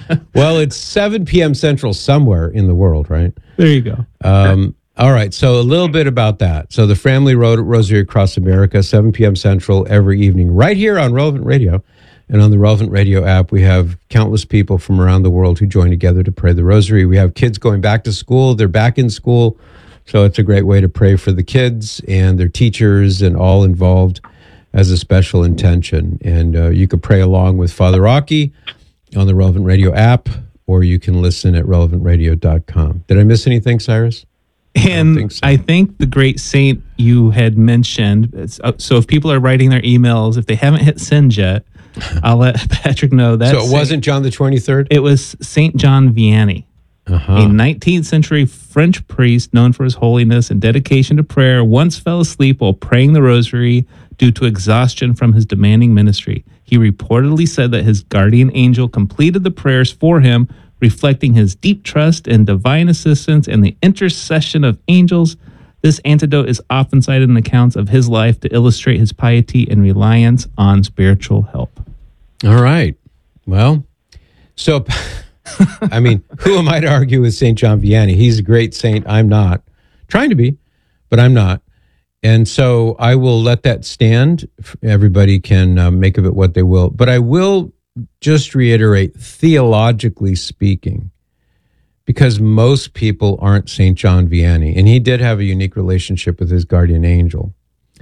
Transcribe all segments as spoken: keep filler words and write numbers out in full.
Well, it's seven p.m. Central somewhere in the world, right? There you go. Um, all right. So a little bit about that. So the Family Ro- Rosary Across America, seven p.m. Central every evening, right here on Relevant Radio. And on the Relevant Radio app, we have countless people from around the world who join together to pray the rosary. We have kids going back to school. They're back in school. So it's a great way to pray for the kids and their teachers and all involved as a special intention. And uh, you could pray along with Father Rocky on the Relevant Radio app, or you can listen at relevant radio dot com. Did I miss anything, Cyrus? And I think, so. I think the great saint you had mentioned, so if people are writing their emails, if they haven't hit send yet, I'll let Patrick know that. So it wasn't John the twenty-third? It was Saint John Vianney, uh-huh. a nineteenth century French priest known for his holiness and dedication to prayer, once fell asleep while praying the rosary due to exhaustion from his demanding ministry. He reportedly said that his guardian angel completed the prayers for him, reflecting his deep trust in divine assistance and the intercession of angels. This anecdote is often cited in accounts of his life to illustrate his piety and reliance on spiritual help. All right. Well, so, I mean, who am I to argue with Saint John Vianney? He's a great saint. I'm not. Trying to be, but I'm not. And so I will let that stand. Everybody can uh, make of it what they will. But I will just reiterate, theologically speaking, because most people aren't Saint John Vianney. And he did have a unique relationship with his guardian angel.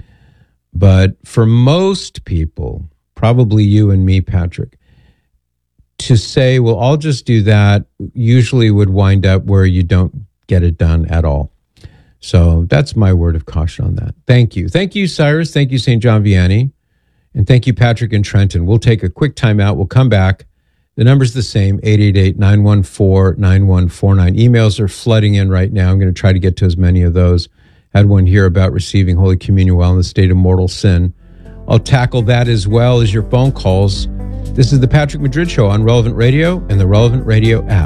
But for most people, probably you and me, Patrick, to say, well, I'll just do that, usually would wind up where you don't get it done at all. So that's my word of caution on that. Thank you. Thank you, Cyrus. Thank you, Saint John Vianney. And thank you, Patrick and Trenton. We'll take a quick time out. We'll come back. The number's the same, eight eight eight, nine one four, nine one four nine. Emails are flooding in right now. I'm going to try to get to as many of those. Had one here about receiving Holy Communion while in the state of mortal sin. I'll tackle that as well as your phone calls. This is the Patrick Madrid Show on Relevant Radio and the Relevant Radio app.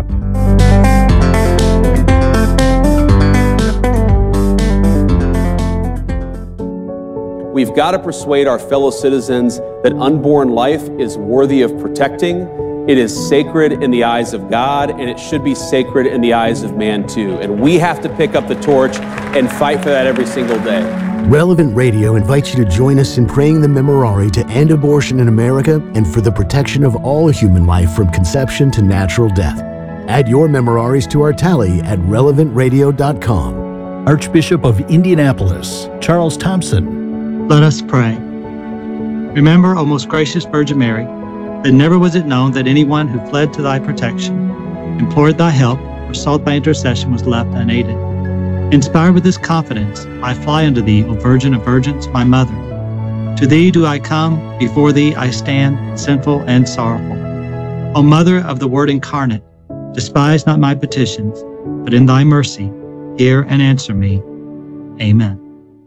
We've got to persuade our fellow citizens that unborn life is worthy of protecting. It is sacred in the eyes of God, and it should be sacred in the eyes of man too. And we have to pick up the torch and fight for that every single day. Relevant Radio invites you to join us in praying the Memorare to end abortion in America and for the protection of all human life from conception to natural death. Add your Memoraries to our tally at relevant radio dot com. Archbishop of Indianapolis, Charles Thompson. Let us pray. Remember, O most gracious Virgin Mary, that never was it known that anyone who fled to thy protection, implored thy help, or sought thy intercession was left unaided. Inspired with this confidence, I fly unto thee, O Virgin of Virgins, my Mother. To thee do I come, before thee I stand, sinful and sorrowful. O Mother of the Word incarnate, despise not my petitions, but in thy mercy, hear and answer me. Amen.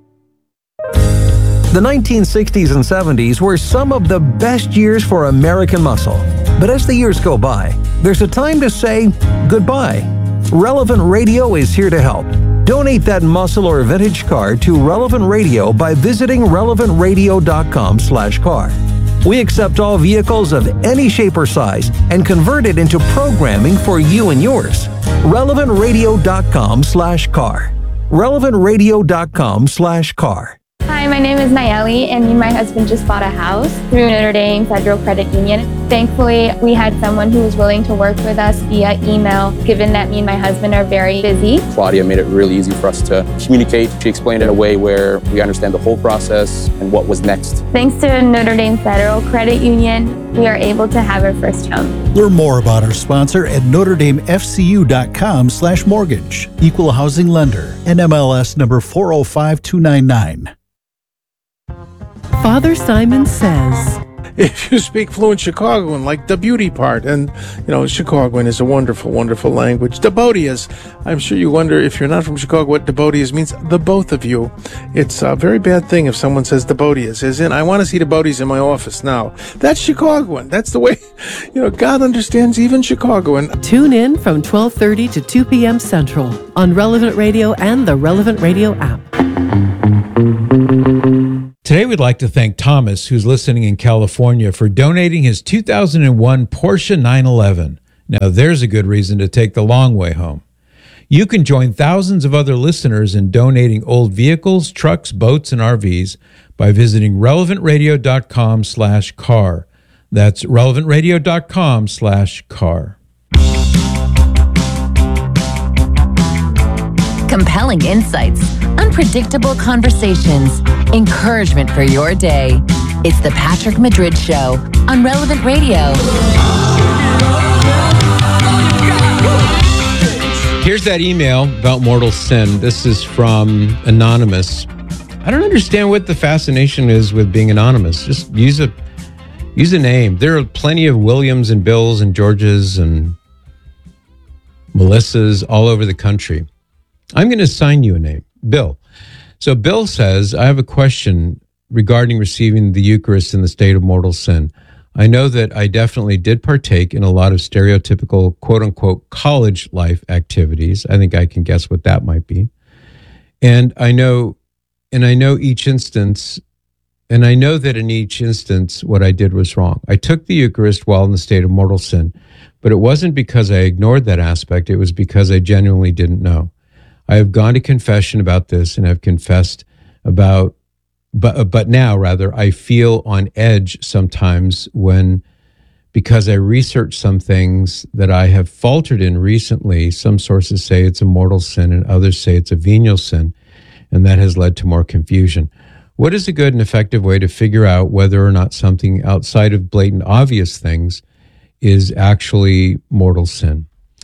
The nineteen sixties and seventies were some of the best years for American muscle. But as the years go by, there's a time to say goodbye. Relevant Radio is here to help. Donate that muscle or vintage car to Relevant Radio by visiting relevant radio dot com slash car. We accept all vehicles of any shape or size and convert it into programming for you and yours. relevant radio dot com slash car. relevant radio dot com slash car. Hi, my name is Nayeli, and me and my husband just bought a house through Notre Dame Federal Credit Union. Thankfully, we had someone who was willing to work with us via email, given that me and my husband are very busy. Claudia made it really easy for us to communicate. She explained it in a way where we understand the whole process and what was next. Thanks to Notre Dame Federal Credit Union, we are able to have our first home. Learn more about our sponsor at notre dame f c u dot com slash mortgage. Equal housing lender. N M L S number four oh five two nine nine. Father Simon Says. If you speak fluent Chicagoan, like the beauty part, and, you know, Chicagoan is a wonderful, wonderful language. Debodias, I'm sure you wonder, if you're not from Chicago, what Debodias means. The both of you. It's a very bad thing if someone says Debodias, as in, I want to see Debodias in my office now. That's Chicagoan. That's the way, you know, God understands even Chicagoan. Tune in from twelve thirty to two p.m. Central on Relevant Radio and the Relevant Radio app. Today, we'd like to thank Thomas, who's listening in California, for donating his two thousand one Porsche nine eleven. Now, there's a good reason to take the long way home. You can join thousands of other listeners in donating old vehicles, trucks, boats, and R Vs by visiting relevant radio dot com slash car. That's relevant radio dot com slash car. Compelling insights, unpredictable conversations, encouragement for your day. It's the Patrick Madrid Show on Relevant Radio. Here's that email about mortal sin. This is from Anonymous. I don't understand what the fascination is with being anonymous. Just use a use a name. There are plenty of Williams and Bills and Georges and Melissas all over the country. I'm going to assign you a name, Bill. So Bill says, I have a question regarding receiving the Eucharist in the state of mortal sin. I know that I definitely did partake in a lot of stereotypical, quote unquote, college life activities. I think I can guess what that might be. And I know, and I know each instance, and I know that in each instance, what I did was wrong. I took the Eucharist while in the state of mortal sin, but it wasn't because I ignored that aspect. It was because I genuinely didn't know. I have gone to confession about this and have confessed about But but now, rather, I feel on edge sometimes when, because I research some things that I have faltered in recently. Some sources say it's a mortal sin and others say it's a venial sin, and that has led to more confusion. What is a good and effective way to figure out whether or not something outside of blatant obvious things is actually mortal sin?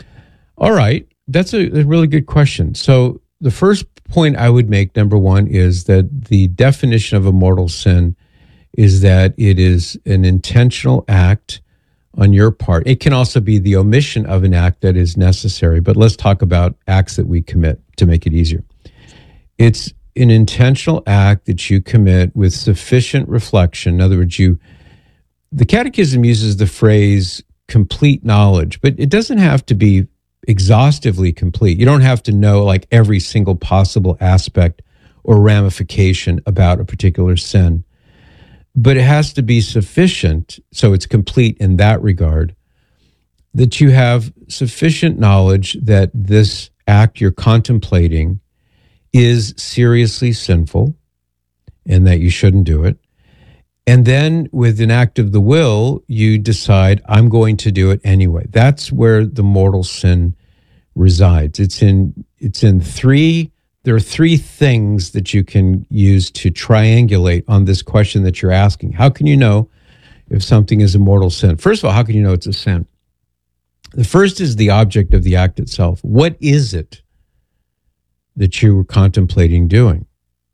All right, that's a, a really good question. So the first point I would make, number one, is that the definition of a mortal sin is that it is an intentional act on your part. It can also be the omission of an act that is necessary, but let's talk about acts that we commit to make it easier. It's an intentional act that you commit with sufficient reflection. In other words, you, the Catechism uses the phrase complete knowledge, but it doesn't have to be exhaustively complete. You don't have to know like every single possible aspect or ramification about a particular sin, but it has to be sufficient, so it's complete in that regard, that you have sufficient knowledge that this act you're contemplating is seriously sinful and that you shouldn't do it. And then with an act of the will, you decide, I'm going to do it anyway. That's where the mortal sin resides. It's in, it's in three, there are three things that you can use to triangulate on this question that you're asking. How can you know if something is a mortal sin? First of all, how can you know it's a sin? The first is the object of the act itself. What is it that you were contemplating doing?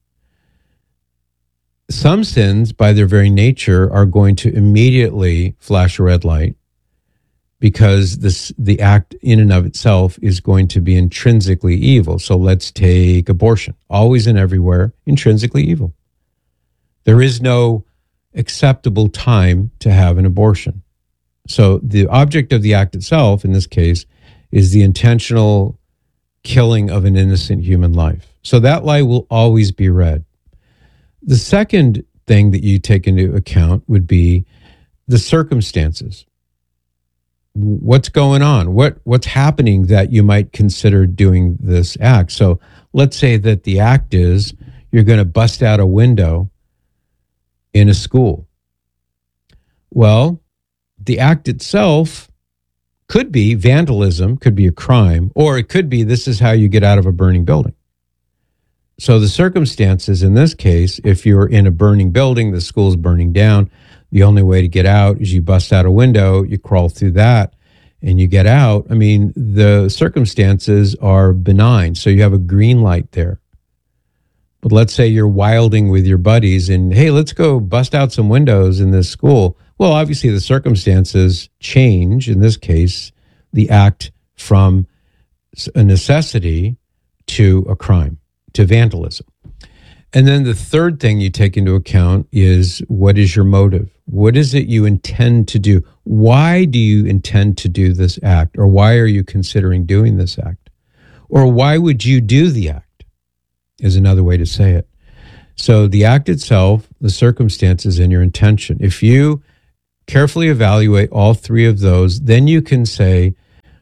Some sins, by their very nature, are going to immediately flash a red light because this, the act in and of itself is going to be intrinsically evil. So let's take abortion. Always and everywhere, intrinsically evil. There is no acceptable time to have an abortion. So the object of the act itself, in this case, is the intentional killing of an innocent human life. So that light will always be red. The second thing that you take into account would be the circumstances. What's going on? What what's happening that you might consider doing this act? So let's say that the act is you're going to bust out a window in a school. Well, the act itself could be vandalism, could be a crime, or it could be this is how you get out of a burning building. So the circumstances in this case, if you're in a burning building, the school's burning down, the only way to get out is you bust out a window, you crawl through that, and you get out. I mean, the circumstances are benign, so you have a green light there. But let's say you're wilding with your buddies and, hey, let's go bust out some windows in this school. Well, obviously the circumstances change, in this case, the act from a necessity to a crime, to vandalism. And then the third thing you take into account is what is your motive? What is it you intend to do? Why do you intend to do this act? Or why are you considering doing this act? Or why would you do the act, is another way to say it. So the act itself, the circumstances, and your intention. If you carefully evaluate all three of those, then you can say,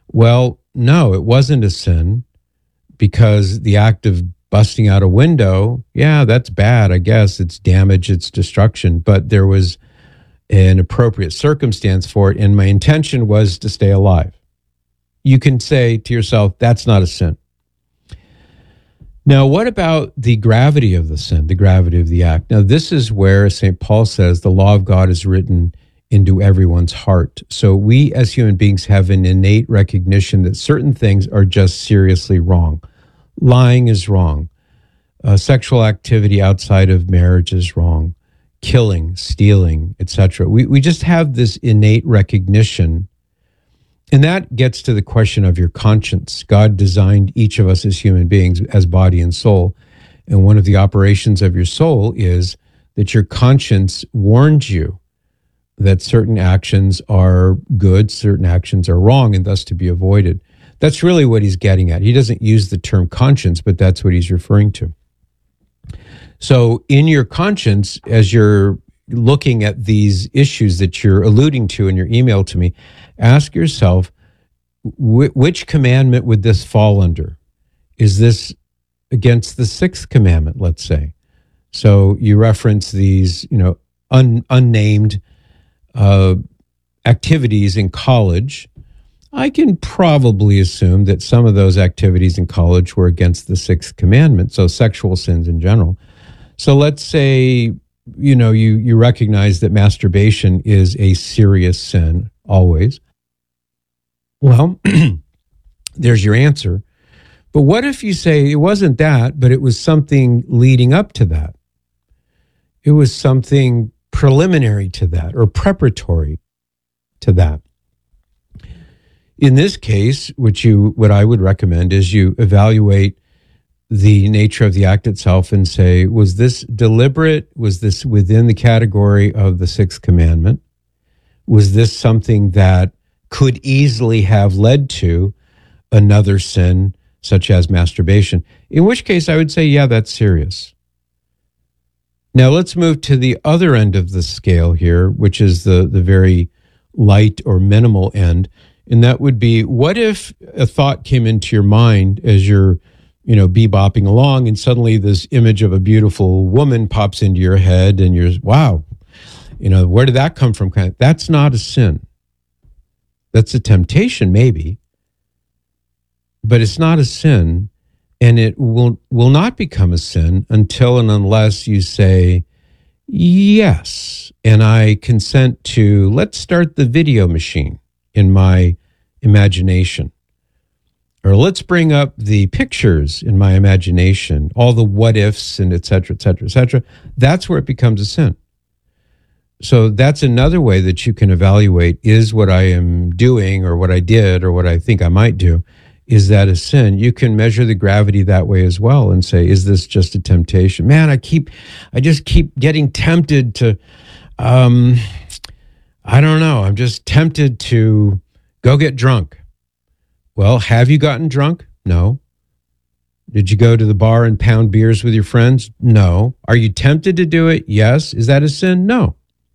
Well, no, it wasn't a sin, because the act of busting out a window, yeah, that's bad, I guess. It's damage, it's destruction. But there was an appropriate circumstance for it, and my intention was to stay alive. You can say to yourself, that's not a sin. Now, what about the gravity of the sin, the gravity of the act? Now, this is where Saint Paul says the law of God is written into everyone's heart. So we as human beings have an innate recognition that certain things are just seriously wrong. Lying is wrong. Uh, sexual activity outside of marriage is wrong. Killing, stealing, et cetera. We we just have this innate recognition. And that gets to the question of your conscience. God designed each of us as human beings as body and soul. And one of the operations of your soul is that your conscience warns you that certain actions are good, certain actions are wrong, and thus to be avoided. That's really what he's getting at. He doesn't use the term conscience, but that's what he's referring to. So in your conscience, as you're looking at these issues that you're alluding to in your email to me, ask yourself, wh- which commandment would this fall under? Is this against the sixth commandment, let's say? So you reference these, you know, un- unnamed uh, activities in college. I can probably assume that some of those activities in college were against the sixth commandment, so sexual sins in general. So let's say, you know, you, you recognize that masturbation is a serious sin, always. Well, there's your answer. But what if you say it wasn't that, but it was something leading up to that? It was something preliminary to that or preparatory to that. In this case, which you, what I would recommend is you evaluate the nature of the act itself and say, was this deliberate? Was this within the category of the sixth commandment? Was this something that could easily have led to another sin, such as masturbation? In which case I would say, yeah, that's serious. Now let's move to the other end of the scale here, which is the, the very light or minimal end. And that would be, what if a thought came into your mind as you're, you know, bebopping along, and suddenly this image of a beautiful woman pops into your head and you're, wow, you know, where did that come from? That's not a sin. That's a temptation, maybe, but it's not a sin, and it will will not become a sin until and unless you say, yes, and I consent to, let's start the video machine in my imagination. Or let's bring up the pictures in my imagination, all the what ifs and et cetera, et cetera, et cetera. That's where it becomes a sin. So that's another way that you can evaluate, is what I am doing or what I did or what I think I might do, is that a sin? You can measure the gravity that way as well and say, is this just a temptation? Man, I keep, I just keep getting tempted to, um, I don't know, I'm just tempted to go get drunk. Well, have you gotten drunk? No. Did you go to the bar and pound beers with your friends? No. Are you tempted to do it? Yes. Is that a sin? No.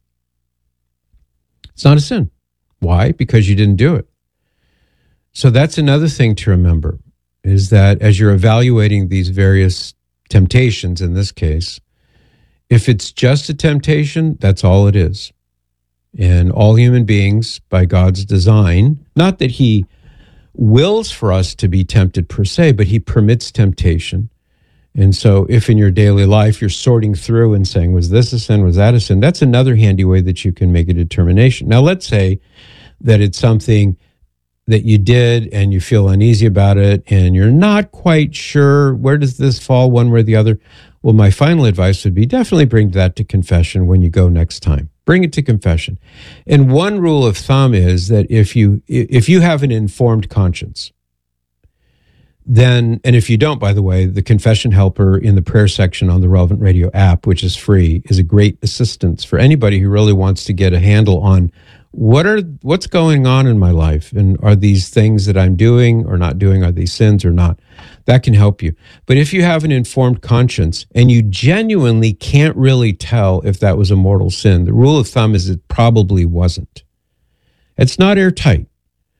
It's not a sin. Why? Because you didn't do it. So that's another thing to remember, is that as you're evaluating these various temptations in this case, if it's just a temptation, that's all it is. And all human beings, by God's design, not that he wills for us to be tempted per se, but he permits temptation. And so if in your daily life you're sorting through and saying, was this a sin, was that a sin? That's another handy way that you can make a determination. Now, let's say that it's something that you did and you feel uneasy about it and you're not quite sure, where does this fall, one way or the other? Well, my final advice would be definitely bring that to confession when you go next time. Bring it to confession. And one rule of thumb is that if you if you have an informed conscience, then, and if you don't, by the way, the confession helper in the prayer section on the Relevant Radio app, which is free, is a great assistance for anybody who really wants to get a handle on what are what's going on in my life, and are these things that I'm doing or not doing, are these sins or not? That can help you. But if you have an informed conscience and you genuinely can't really tell if that was a mortal sin, the rule of thumb is it probably wasn't. It's not airtight,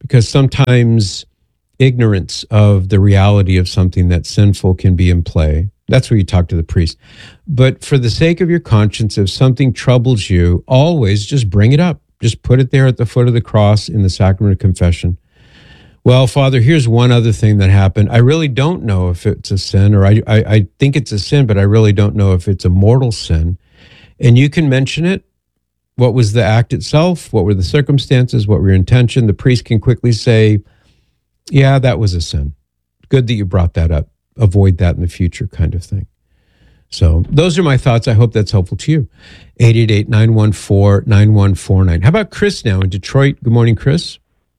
because sometimes ignorance of the reality of something that's sinful can be in play. That's where you talk to the priest. But for the sake of your conscience, if something troubles you, always just bring it up. Just put it there at the foot of the cross in the sacrament of confession. Well, Father, here's one other thing that happened. I really don't know if it's a sin, or I, I, I think it's a sin, but I really don't know if it's a mortal sin. And you can mention it. What was the act itself? What were the circumstances? What were your intention? The priest can quickly say, yeah, that was a sin. Good that you brought that up. Avoid that in the future, kind of thing. So those are my thoughts. I hope that's helpful to you. eight eight eight, nine one four, nine one four nine. How about Chris now in Detroit? Good morning, Chris.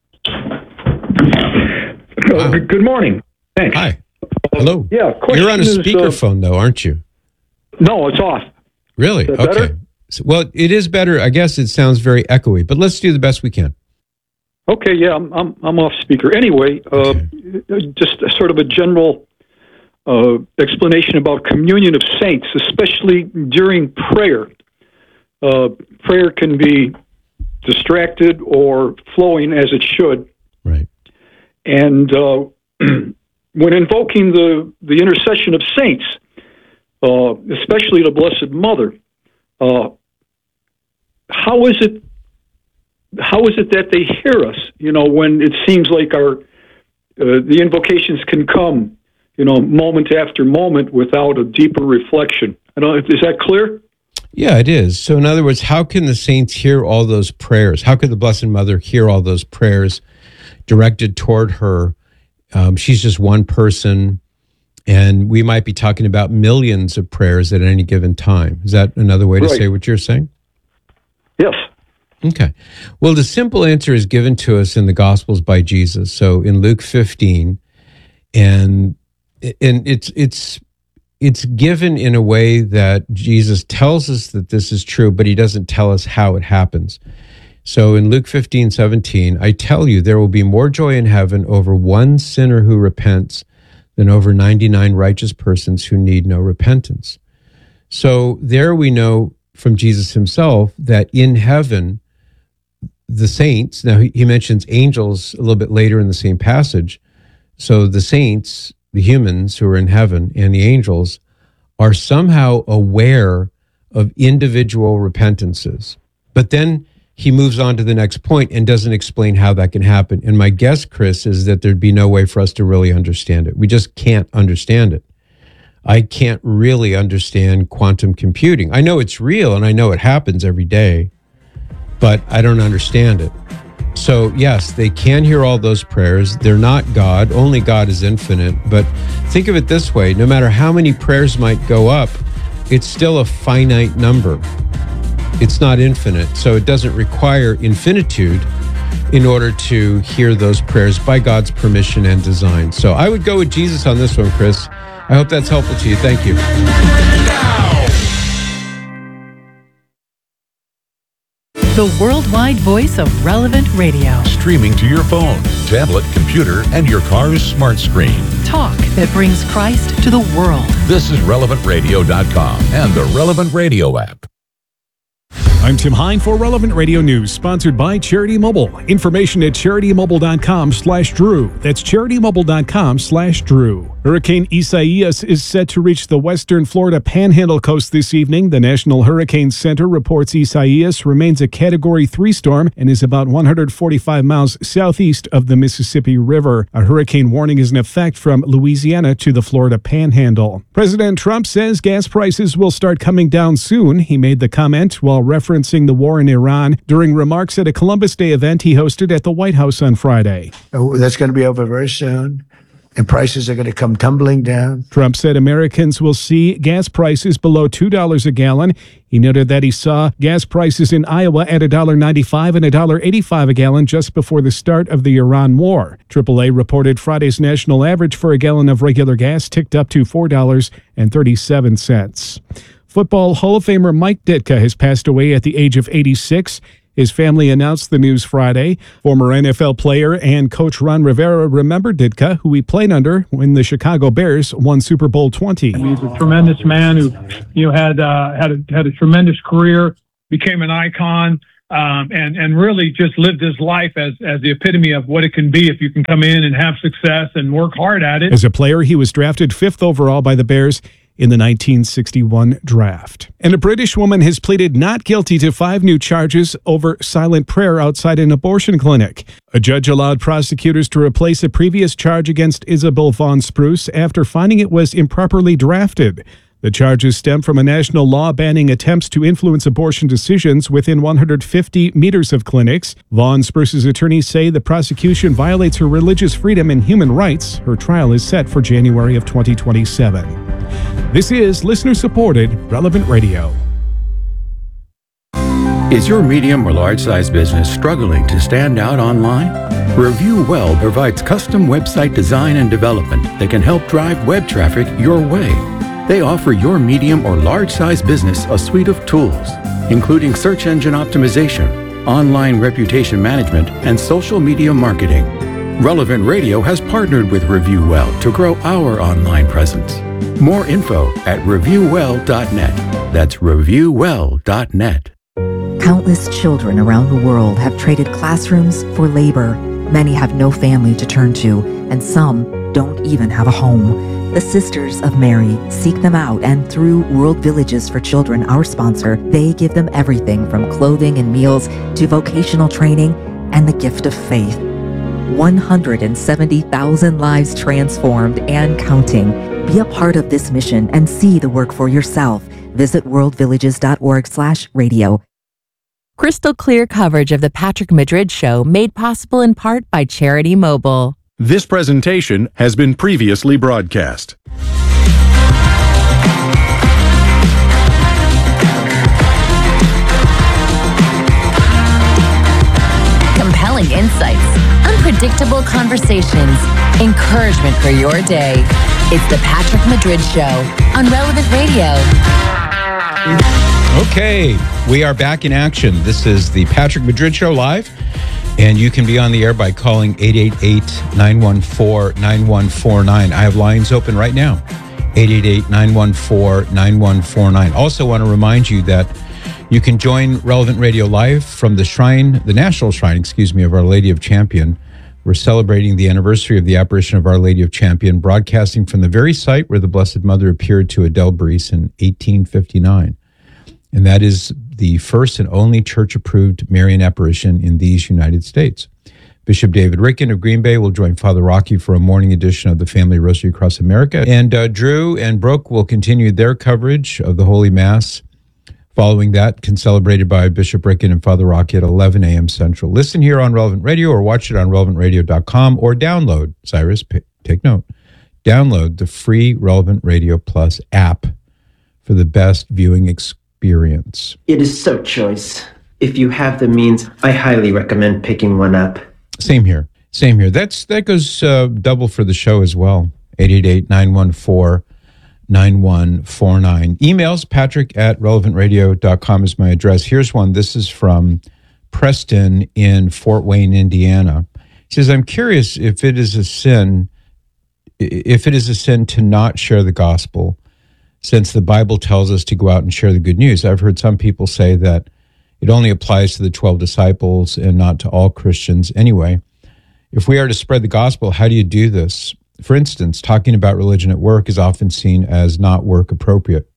Wow. Good morning. Thanks. Hi. Hello. Yeah. You're on a is, speakerphone, uh, though, aren't you? No, it's off. Really? Is that okay. better? So, well, it is better. I guess it sounds very echoey, but let's do the best we can. Okay. Yeah, I'm I'm, I'm off speaker. Anyway, uh, okay. just a sort of a general uh, explanation about communion of saints, especially during prayer. Uh, prayer can be distracted or flowing as it should. Right. And uh, when invoking the, the intercession of saints, uh, especially the Blessed Mother, uh, how is it how is it that they hear us? You know, when it seems like our uh, the invocations can come, you know, moment after moment without a deeper reflection. I don't. Is that clear? Yeah, it is. So, in other words, how can the saints hear all those prayers? How could the Blessed Mother hear all those prayers directed toward her? Um, she's just one person, and we might be talking about millions of prayers at any given time. Is that another way to Right. say what you're saying? Yes. Okay. Well, the simple answer is given to us in the Gospels by Jesus. So in Luke fifteen, and and it's it's it's given in a way that Jesus tells us that this is true, but he doesn't tell us how it happens. So in Luke fifteen, seventeen, I tell you, there will be more joy in heaven over one sinner who repents than over ninety-nine righteous persons who need no repentance. So there we know from Jesus himself that in heaven, the saints, now he, he mentions angels a little bit later in the same passage. So the saints, the humans who are in heaven, and the angels are somehow aware of individual repentances. But then he moves on to the next point and doesn't explain how that can happen. And my guess, Chris, is that there'd be no way for us to really understand it. We just can't understand it. I can't really understand quantum computing. I know it's real and I know it happens every day, but I don't understand it. So yes, they can hear all those prayers. They're not God. Only God is infinite. But think of it this way. No matter how many prayers might go up, it's still a finite number. It's not infinite. So it doesn't require infinitude in order to hear those prayers by God's permission and design. So I would go with Jesus on this one, Chris. I hope that's helpful to you. Thank you. The worldwide voice of Relevant Radio. Streaming to your phone, tablet, computer, and your car's smart screen. Talk that brings Christ to the world. This is relevant radio dot com and the Relevant Radio app. I'm Tim Hine for Relevant Radio News, sponsored by Charity Mobile. Information at charity mobile dot com slash Drew. That's charity mobile dot com slash Drew. Hurricane Isaias is set to reach the western Florida Panhandle coast this evening. The National Hurricane Center reports Isaias remains a Category three storm and is about one hundred forty-five miles southeast of the Mississippi River. A hurricane warning is in effect from Louisiana to the Florida Panhandle. President Trump says gas prices will start coming down soon. He made the comment while referencing the war in Iran during remarks at a Columbus Day event he hosted at the White House on Friday. Oh, that's going to be over very soon, and prices are going to come tumbling down. Trump said Americans will see gas prices below two dollars a gallon. He noted that he saw gas prices in Iowa at one dollar and ninety-five cents and one dollar and eighty-five cents a gallon just before the start of the Iran war. triple A reported Friday's national average for a gallon of regular gas ticked up to four dollars and thirty-seven cents. Football Hall of Famer Mike Ditka has passed away at the age of eighty-six. His family announced the news Friday. Former N F L player and coach Ron Rivera remembered Ditka, who he played under when the Chicago Bears won Super Bowl twenty. He's a tremendous man who, you know, had uh, had a, had a tremendous career, became an icon, um, and, and really just lived his life as, as the epitome of what it can be if you can come in and have success and work hard at it. As a player, he was drafted fifth overall by the Bears in the nineteen sixty-one draft. And a British woman has pleaded not guilty to five new charges over silent prayer outside an abortion clinic. A judge allowed prosecutors to replace a previous charge against Isabel Von Spruce after finding it was improperly drafted. The charges stem from a national law banning attempts to influence abortion decisions within one hundred fifty meters of clinics. Von Spruce's attorneys say the prosecution violates her religious freedom and human rights. Her trial is set for January of twenty twenty-seven. This is listener-supported Relevant Radio. Is your medium or large-size business struggling to stand out online? Review Well provides custom website design and development that can help drive web traffic your way. They offer your medium or large-size business a suite of tools, including search engine optimization, online reputation management, and social media marketing. Relevant Radio has partnered with Review Well to grow our online presence. More info at review well dot net. That's review well dot net. Countless children around the world have traded classrooms for labor. Many have no family to turn to, and some don't even have a home. The Sisters of Mary seek them out, and through World Villages for Children, our sponsor, they give them everything from clothing and meals to vocational training and the gift of faith. one hundred seventy thousand lives transformed and counting. Be a part of this mission and see the work for yourself. Visit world villages dot org slash radio. Crystal clear coverage of the Patrick Madrid Show made possible in part by Charity Mobile. This presentation has been previously broadcast. Compelling insights, unpredictable conversations, encouragement for your day. It's the Patrick Madrid Show on Relevant Radio. Okay, we are back in action. This is the Patrick Madrid Show live, and you can be on the air by calling eight eight eight, nine one four, nine one four nine. I have lines open right now, eight eight eight, nine one four, nine one four nine. Also want to remind you that you can join Relevant Radio live from the shrine, the National Shrine, excuse me, of Our Lady of Champion. We're celebrating the anniversary of the apparition of Our Lady of Champion, broadcasting from the very site where the Blessed Mother appeared to Adele Breese in eighteen fifty-nine. And that is the first and only church-approved Marian apparition in these United States. Bishop David Ricken of Green Bay will join Father Rocky for a morning edition of the Family Rosary Across America. And uh, Drew and Brooke will continue their coverage of the Holy Mass. Following that, celebrated by Bishop Ricken and Father Rocky at eleven a.m. Central. Listen here on Relevant Radio or watch it on relevant radio dot com or download, Cyrus, p- take note, download the free Relevant Radio Plus app for the best viewing experience. It is so choice. If you have the means, I highly recommend picking one up. Same here. Same here. That's That goes uh, double for the show as well. eight eight eight, nine one four, nine one four nine. Emails, patrick at relevant radio dot com is my address. Here's one. This is from Preston in Fort Wayne, Indiana. He says, I'm curious if it is a sin, if it is a sin to not share the gospel, since the Bible tells us to go out and share the good news. I've heard some people say that it only applies to the twelve disciples and not to all Christians. Anyway, if we are to spread the gospel, how do you do this? For instance, talking about religion at work is often seen as not work appropriate.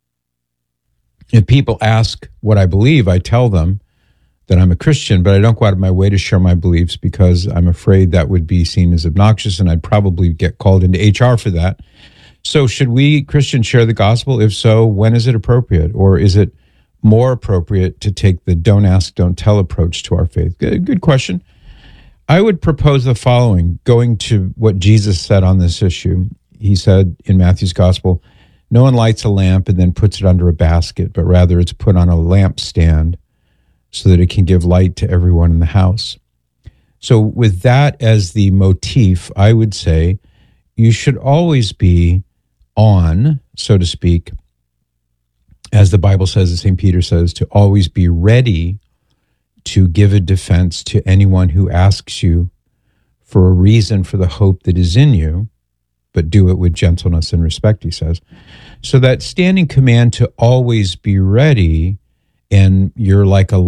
If people ask what I believe, I tell them that I'm a Christian, but I don't go out of my way to share my beliefs because I'm afraid that would be seen as obnoxious and I'd probably get called into H R for that. So should we Christians share the gospel? If so, when is it appropriate? Or is it more appropriate to take the don't ask, don't tell approach to our faith? Good, good question. I would propose the following, going to what Jesus said on this issue. He said in Matthew's gospel, no one lights a lamp and then puts it under a basket, but rather it's put on a lampstand so that it can give light to everyone in the house. So with that as the motif, I would say you should always be on, so to speak, as the Bible says, as Saint Peter says, to always be ready to give a defense to anyone who asks you for a reason for the hope that is in you, but do it with gentleness and respect, he says. So that standing command to always be ready, and you're like a light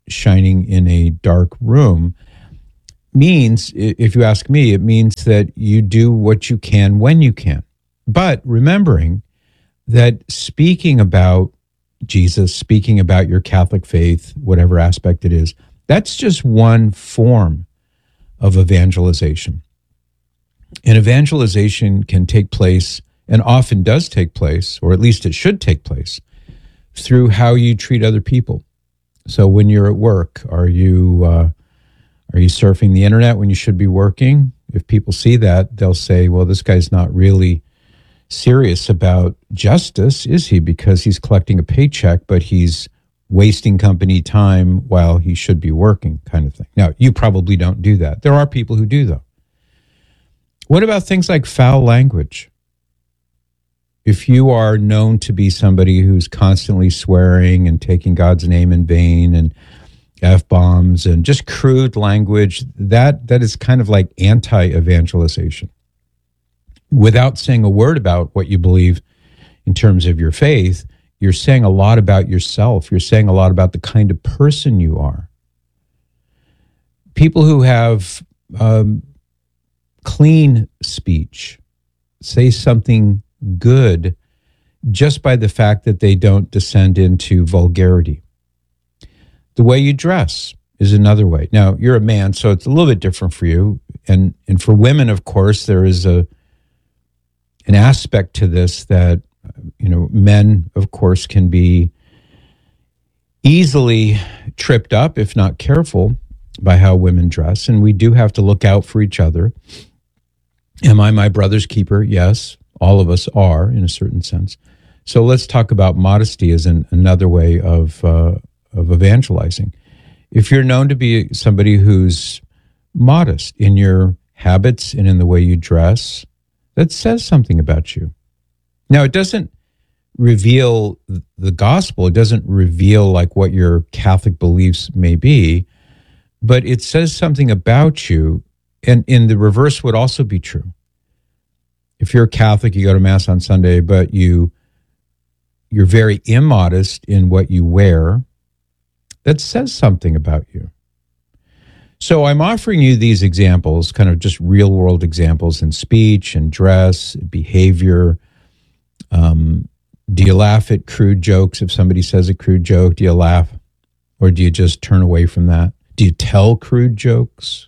shining in a dark room means, if you ask me, it means that you do what you can when you can. But remembering that speaking about Jesus, speaking about your Catholic faith, whatever aspect it is, that's just one form of evangelization. And evangelization can take place, and often does take place, or at least it should take place, through how you treat other people. So when you're at work, are you uh, are you surfing the internet when you should be working? If people see that, they'll say, well, this guy's not really serious about justice, is he? Because he's collecting a paycheck, but he's wasting company time while he should be working, kind of thing. Now, you probably don't do that. There are people who do, though. What about things like foul language? If you are known to be somebody who's constantly swearing and taking God's name in vain and F-bombs and just crude language, that that is kind of like anti-evangelization. Without saying a word about what you believe in terms of your faith, you're saying a lot about yourself. You're saying a lot about the kind of person you are. People who have um, clean speech say something good just by the fact that they don't descend into vulgarity. The way you dress is another way. Now, you're a man, so it's a little bit different for you. And and for women, of course, there is a an aspect to this that, you know, men, of course, can be easily tripped up, if not careful, by how women dress. And we do have to look out for each other. Am I my brother's keeper? Yes, all of us are in a certain sense. So let's talk about modesty as an, another way of uh, of evangelizing. If you're known to be somebody who's modest in your habits and in the way you dress, that says something about you. Now, it doesn't reveal the gospel. It doesn't reveal like what your Catholic beliefs may be, but it says something about you. And in the reverse would also be true. If you're a Catholic, you go to Mass on Sunday, but you, you're very immodest in what you wear, that says something about you. So I'm offering you these examples, kind of just real world examples in speech and dress, behavior. Um, do you laugh at crude jokes? If somebody says a crude joke, do you laugh? Or do you just turn away from that? Do you tell crude jokes?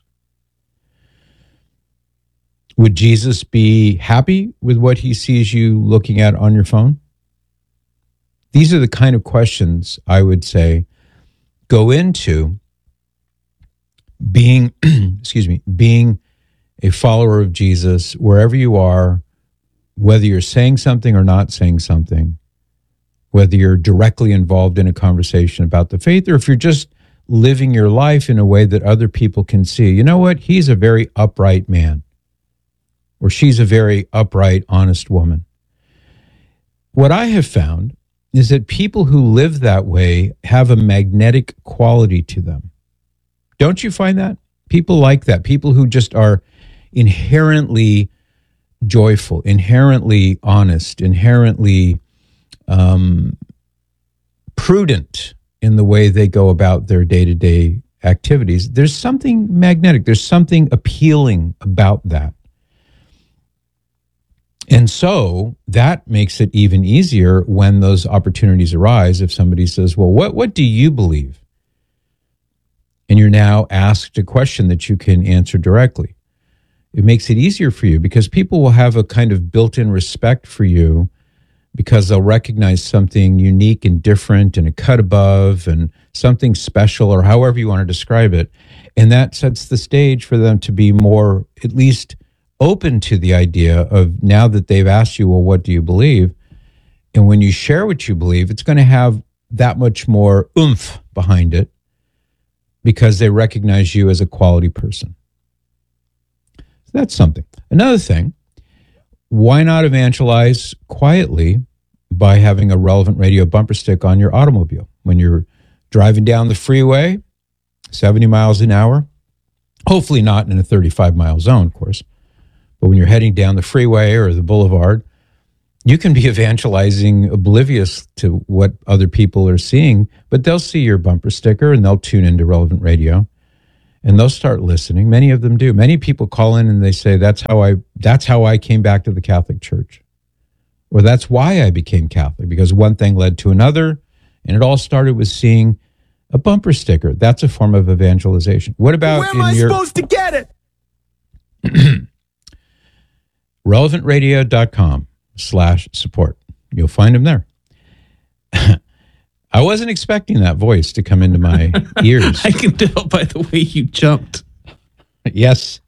Would Jesus be happy with what he sees you looking at on your phone? These are the kind of questions I would say go into being, excuse me, being a follower of Jesus wherever you are, whether you're saying something or not saying something, whether you're directly involved in a conversation about the faith, or if you're just living your life in a way that other people can see, you know what, he's a very upright man, or she's a very upright, honest woman. What I have found is that people who live that way have a magnetic quality to them. Don't you find that? People like that. People who just are inherently joyful, inherently honest, inherently um, prudent in the way they go about their day-to-day activities. There's something magnetic. There's something appealing about that. And so that makes it even easier when those opportunities arise. If somebody says, well, what, what do you believe? And you're now asked a question that you can answer directly. It makes it easier for you because people will have a kind of built-in respect for you because they'll recognize something unique and different and a cut above and something special, or however you want to describe it. And that sets the stage for them to be more, at least, open to the idea of, now that they've asked you, well, what do you believe? And when you share what you believe, it's going to have that much more oomph behind it because they recognize you as a quality person. So that's something. Another thing, why not evangelize quietly by having a Relevant Radio bumper stick on your automobile? When you're driving down the freeway, seventy miles an hour, hopefully not in a thirty-five mile zone, of course, but when you're heading down the freeway or the boulevard, You can be evangelizing oblivious to what other people are seeing, but they'll see your bumper sticker and they'll tune into Relevant Radio and they'll start listening. Many of them do. Many people call in and they say, that's how I, that's how I came back to the Catholic Church. Or that's why I became Catholic, because one thing led to another, and it all started with seeing a bumper sticker. That's a form of evangelization. What about Where am in I your supposed to get it? relevant radio dot com slash support. You'll find them there. I wasn't expecting that voice to come into my ears. I can tell by the way you jumped. Yes.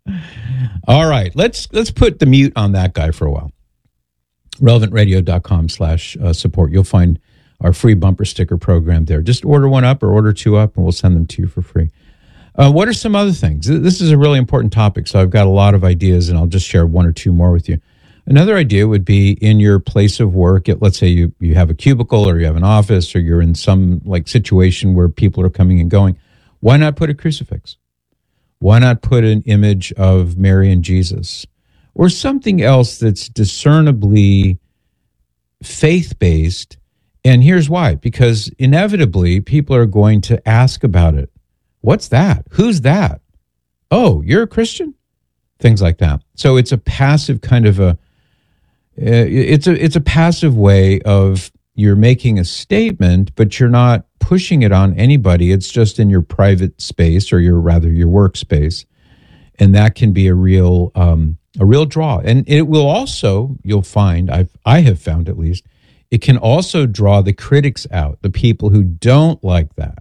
All right. Let's let's put the mute on that guy for a while. relevant radio dot com slash support. You'll find our free bumper sticker program there. Just order one up or order two up and we'll send them to you for free. Uh, what are some other things? This is a really important topic, so I've got a lot of ideas and I'll just share one or two more with you. Another idea would be in your place of work. Let's say you, you have a cubicle or you have an office or you're in some like situation where people are coming and going. Why not put a crucifix? Why not put an image of Mary and Jesus or something else that's discernibly faith-based? And here's why, because inevitably people are going to ask about it. What's that? Who's that? Oh, you're a Christian? Things like that. So it's a passive kind of a, it's a, it's a passive way of you're making a statement, but you're not pushing it on anybody. It's just in your private space or your rather your workspace. And that can be a real, um, a real draw. And it will also, you'll find, I've, I have found at least, it can also draw the critics out, the people who don't like that.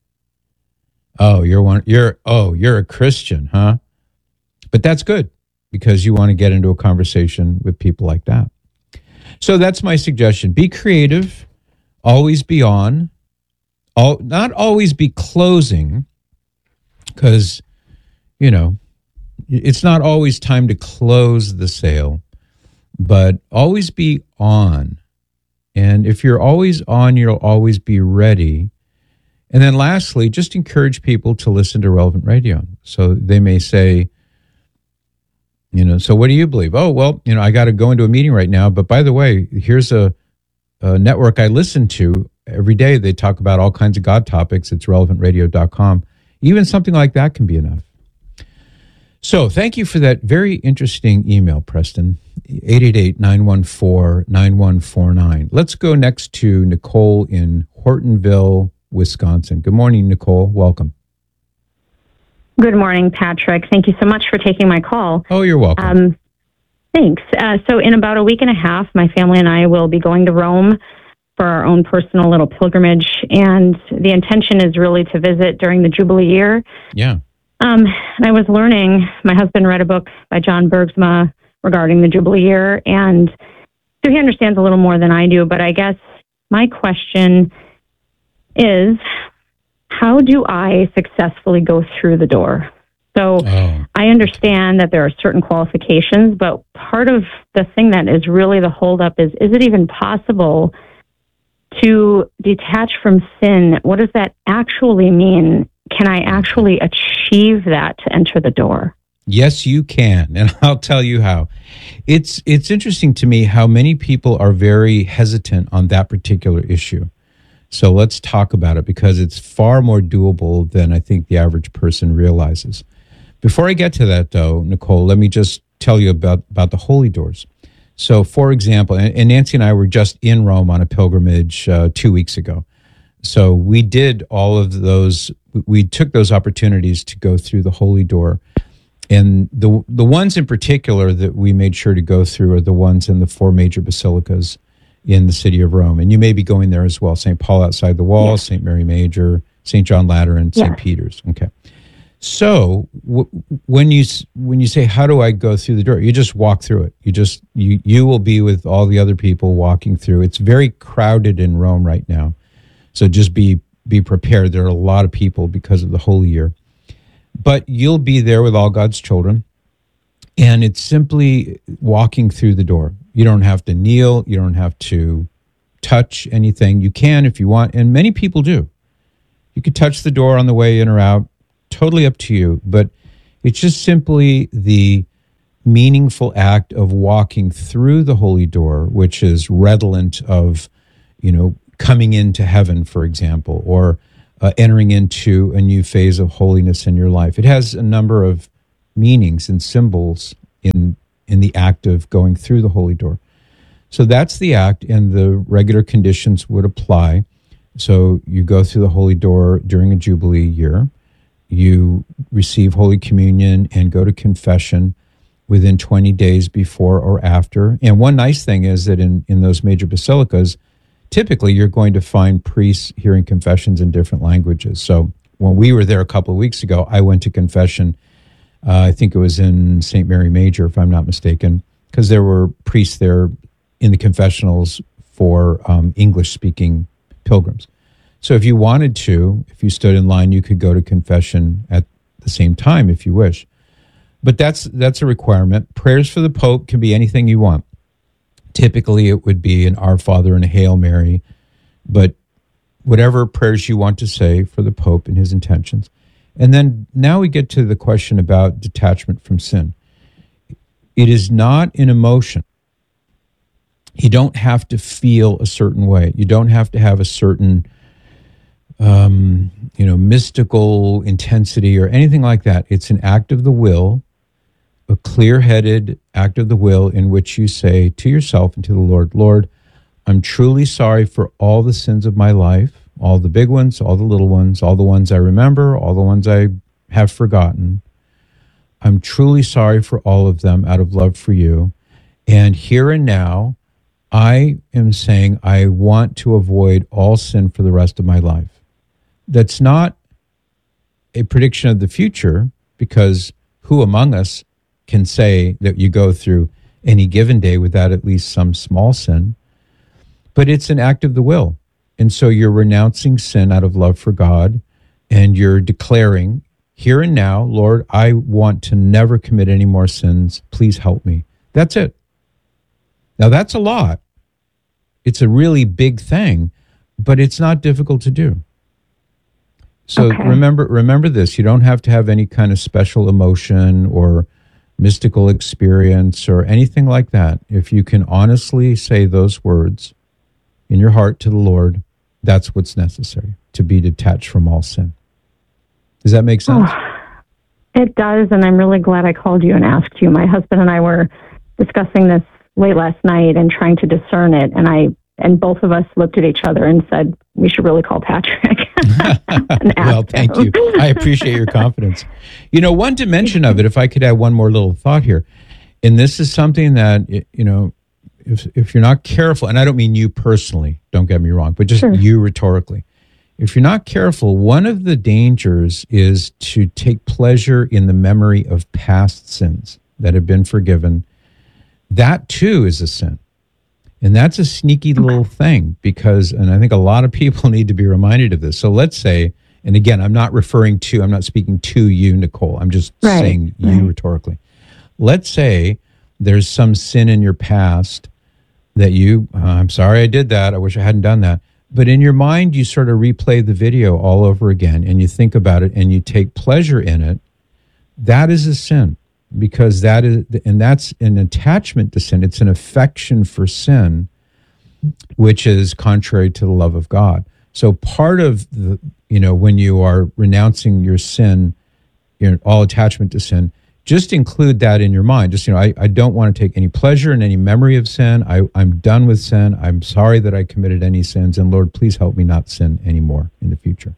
Oh, you're one, you're, oh, you're a Christian, huh? But that's good because you want to get into a conversation with people like that. So that's my suggestion. Be creative, always be on, all, not always be closing, because, you know, it's not always time to close the sale, but always be on. And if you're always on, you'll always be ready. And then lastly, just encourage people to listen to Relevant Radio. So they may say, you know, so what do you believe? Oh, well, you know, I got to go into a meeting right now. But by the way, here's a, a network I listen to every day. They talk about all kinds of God topics. It's relevant radio dot com. Even something like that can be enough. So thank you for that very interesting email, Preston. eight eight eight, nine one four, nine one four nine. Let's go next to Nicole in Hortonville, Wisconsin. Good morning, Nicole. Welcome. Good morning, Patrick. Thank you so much for taking my call. Oh, you're welcome. Um, thanks. Uh, so in about a week and a half, my family and I will be going to Rome for our own personal little pilgrimage. And the intention is really to visit during the Jubilee year. Yeah. Um, and I was learning, my husband read a book by John Bergsma regarding the Jubilee year. And so he understands a little more than I do. But I guess my question is, how do I successfully go through the door? So oh. I understand that there are certain qualifications, but part of the thing that is really the holdup is, is it even possible to detach from sin? What does that actually mean? Can I actually achieve that to enter the door? Yes, you can. And I'll tell you how. It's, it's interesting to me how many people are very hesitant on that particular issue. So let's talk about it because it's far more doable than I think the average person realizes. Before I get to that, though, Nicole, let me just tell you about, about the holy doors. So, for example, and, and Nancy and I were just in Rome on a pilgrimage uh, two weeks ago. So we did all of those, we took those opportunities to go through the holy door. And the the ones in particular that we made sure to go through are the ones in the four major basilicas in the city of Rome. And you may be going there as well. Saint Paul outside the wall, yes. Saint Mary Major, Saint John Lateran, Saint Yes. Peter's. Okay. So w- when you when you say, how do I go through the door? You just walk through it. You just, you, you will be with all the other people walking through. It's very crowded in Rome right now. So just be, be prepared. There are a lot of people because of the Holy Year. But you'll be there with all God's children. And it's simply walking through the door. You don't have to kneel. You don't have to touch anything. You can if you want, and many people do. You could touch the door on the way in or out. Totally up to you. But it's just simply the meaningful act of walking through the holy door, which is redolent of, you know, coming into heaven, for example, or uh, entering into a new phase of holiness in your life. It has a number of meanings and symbols in in the act of going through the holy door. So that's the act, and the regular conditions would apply. So you go through the holy door during a Jubilee year. You receive Holy Communion and go to confession within twenty days before or after. And one nice thing is that in, in those major basilicas, typically you're going to find priests hearing confessions in different languages. So when we were there a couple of weeks ago, I went to confession. Uh, I think it was in Saint Mary Major, if I'm not mistaken, because there were priests there in the confessionals for um, English-speaking pilgrims. So if you wanted to, if you stood in line, you could go to confession at the same time if you wish. But that's that's a requirement. Prayers for the Pope can be anything you want. Typically, it would be an Our Father and a Hail Mary, but whatever prayers you want to say for the Pope and his intentions. And then now we get to the question about detachment from sin. It is not an emotion. You don't have to feel a certain way. You don't have to have a certain, um, you know, mystical intensity or anything like that. It's an act of the will, a clear-headed act of the will in which you say to yourself and to the Lord, Lord, I'm truly sorry for all the sins of my life, all the big ones, all the little ones, all the ones I remember, all the ones I have forgotten. I'm truly sorry for all of them out of love for you. And here and now, I am saying I want to avoid all sin for the rest of my life. That's not a prediction of the future, because who among us can say that you go through any given day without at least some small sin? But it's an act of the will. And so you're renouncing sin out of love for God, and you're declaring, here and now, Lord, I want to never commit any more sins. Please help me. That's it. Now, that's a lot. It's a really big thing, but it's not difficult to do. So Okay. remember remember this. You don't have to have any kind of special emotion or mystical experience or anything like that. If you can honestly say those words in your heart to the Lord, that's what's necessary to be detached from all sin. Does that make sense? Oh, it does, and I'm really glad I called you and asked you. My husband and I were discussing this late last night and trying to discern it, and I and both of us looked at each other and said, we should really call Patrick. and ask Well, thank him. you. I appreciate your confidence. You know, one dimension of it, if I could add one more little thought here, and this is something that, you know, if if you're not careful, and I don't mean you personally, don't get me wrong, but just Sure. you rhetorically, if you're not careful, one of the dangers is to take pleasure in the memory of past sins that have been forgiven. That too is a sin. And that's a sneaky little thing, because, and I think a lot of people need to be reminded of this. So let's say, and again, I'm not referring to, I'm not speaking to you, Nicole. I'm just Right, saying you right. rhetorically. Let's say there's some sin in your past that you, uh, I'm sorry I did that. I wish I hadn't done that. But in your mind, you sort of replay the video all over again, and you think about it and you take pleasure in it. That is a sin, because that is, and that's an attachment to sin. It's an affection for sin, which is contrary to the love of God. So part of the, you know, when you are renouncing your sin, you know, all attachment to sin, just include that in your mind. Just, you know, I, I don't want to take any pleasure in any memory of sin. I, I'm done with sin. I'm sorry that I committed any sins. And Lord, please help me not sin anymore in the future.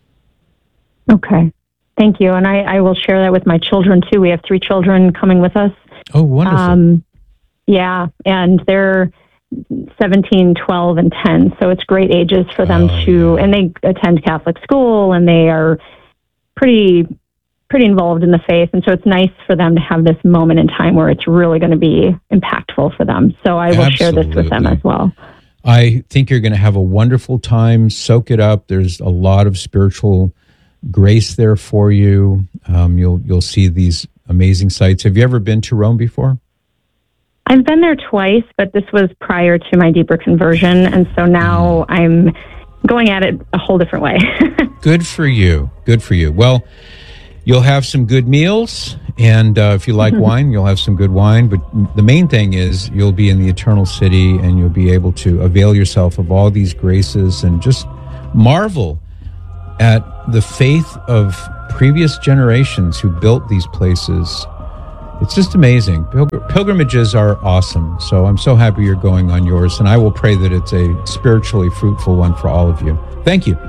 Okay. Thank you. And I, I will share that with my children too. We have three children coming with us. Oh, wonderful. Um, yeah. And they're seventeen, twelve, and ten. So it's great ages for them Oh, to, and they attend Catholic school, and they are pretty, pretty involved in the faith. And so it's nice for them to have this moment in time where it's really going to be impactful for them. So I will share this with them Absolutely. as well. I think you're going to have a wonderful time. Soak it up. There's a lot of spiritual grace there for you. Um, you'll you'll see these amazing sights. Have you ever been to Rome before? I've been there twice, but this was prior to my deeper conversion. And so now I'm going at it a whole different way. Good for you. Good for you. Well, you'll have some good meals. And uh, if you like wine, you'll have some good wine. But the main thing is you'll be in the eternal city and you'll be able to avail yourself of all these graces and just marvel at the faith of previous generations who built these places. It's just amazing. Pilgr- pilgrimages are awesome. So I'm so happy you're going on yours. And I will pray that it's a spiritually fruitful one for all of you. Thank you.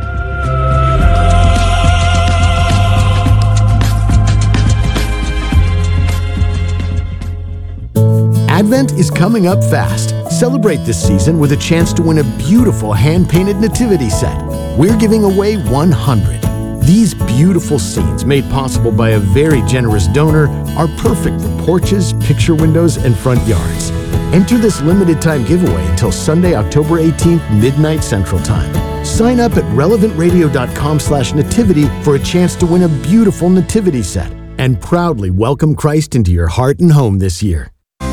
Advent is coming up fast. Celebrate this season with a chance to win a beautiful hand-painted nativity set. We're giving away one hundred. These beautiful scenes, made possible by a very generous donor, are perfect for porches, picture windows, and front yards. Enter this limited-time giveaway until Sunday, October eighteenth, midnight Central Time. Sign up at relevant radio dot com slash nativity for a chance to win a beautiful nativity set and proudly welcome Christ into your heart and home this year.